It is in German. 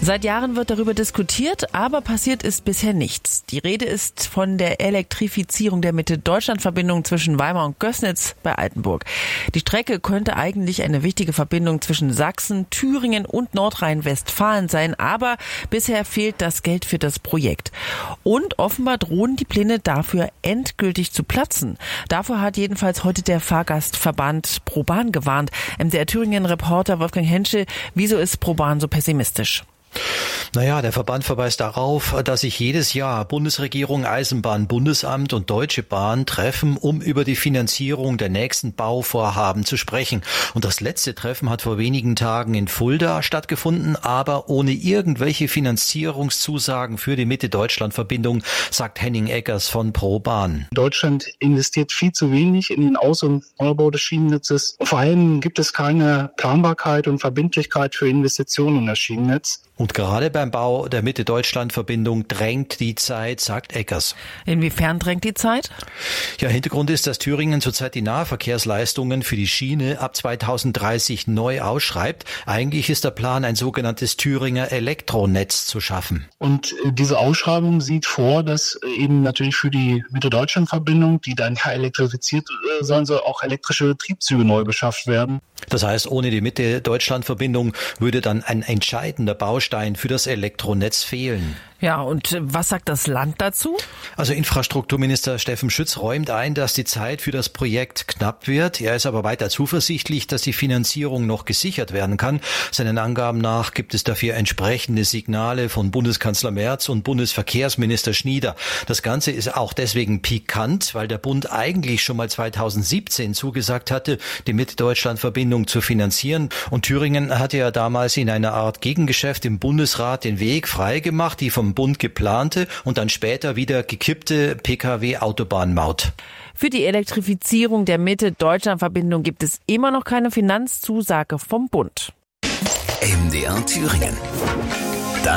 Seit Jahren wird darüber diskutiert, aber passiert ist bisher nichts. Die Rede ist von der Elektrifizierung der Mitte-Deutschland-Verbindung zwischen Weimar und Gößnitz bei Altenburg. Die Strecke könnte eigentlich eine wichtige Verbindung zwischen Sachsen, Thüringen und Nordrhein-Westfalen sein, aber bisher fehlt das Geld für das Projekt. Und offenbar drohen die Pläne dafür endgültig zu platzen. Davor hat jedenfalls heute der Fahrgastverband ProBahn gewarnt. MDR Thüringen-Reporter Wolfgang Henschel, wieso ist ProBahn so pessimistisch? Naja, der Verband verweist darauf, dass sich jedes Jahr Bundesregierung, Eisenbahnbundesamt und Deutsche Bahn treffen, um über die Finanzierung der nächsten Bauvorhaben zu sprechen. Und das letzte Treffen hat vor wenigen Tagen in Fulda stattgefunden, aber ohne irgendwelche Finanzierungszusagen für die Mitte-Deutschland-Verbindung, sagt Henning Eckers von ProBahn. Deutschland investiert viel zu wenig in den Aus- und Neubau des Schienennetzes. Vor allem gibt es keine Planbarkeit und Verbindlichkeit für Investitionen in das Schienennetz. Und gerade beim Bau der Mitte-Deutschland-Verbindung drängt die Zeit, sagt Eckers. Inwiefern drängt die Zeit? Ja, Hintergrund ist, dass Thüringen zurzeit die Nahverkehrsleistungen für die Schiene ab 2030 neu ausschreibt. Eigentlich ist der Plan, ein sogenanntes Thüringer Elektronetz zu schaffen. Und diese Ausschreibung sieht vor, dass eben natürlich für die Mitte-Deutschland-Verbindung, die dann elektrifiziert sein soll, auch elektrische Triebzüge neu beschafft werden. Das heißt, ohne die Mitte-Deutschland-Verbindung würde dann ein entscheidender Baustein für das Elektronetz fehlen. Ja, und was sagt das Land dazu? Also Infrastrukturminister Steffen Schütz räumt ein, dass die Zeit für das Projekt knapp wird. Er ist aber weiter zuversichtlich, dass die Finanzierung noch gesichert werden kann. Seinen Angaben nach gibt es dafür entsprechende Signale von Bundeskanzler Merz und Bundesverkehrsminister Schnieder. Das Ganze ist auch deswegen pikant, weil der Bund eigentlich schon mal 2017 zugesagt hatte, die Mitte-Deutschland-Verbindung zu finanzieren. Und Thüringen hatte ja damals in einer Art Gegengeschäft im Bundesrat den Weg freigemacht, die vom Bund geplante und dann später wieder gekippte Pkw-Autobahnmaut. Für die Elektrifizierung der Mitte-Deutschland-Verbindung gibt es immer noch keine Finanzzusage vom Bund. MDR Thüringen.